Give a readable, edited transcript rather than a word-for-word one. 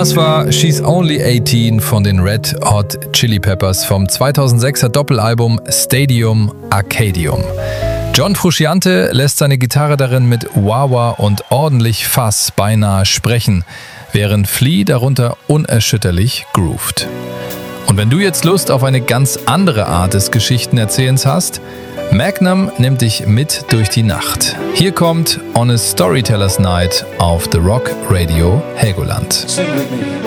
Das war She's Only 18 von den Red Hot Chili Peppers vom 2006er Doppelalbum Stadium Arcadium. John Frusciante lässt seine Gitarre darin mit Wah-Wah und ordentlich Fass beinahe sprechen, während Flea darunter unerschütterlich groovt. Und wenn du jetzt Lust auf eine ganz andere Art des Geschichtenerzählens hast, Magnum nimmt dich mit durch die Nacht. Hier kommt On a Storyteller's Night auf The Rock Radio Helgoland.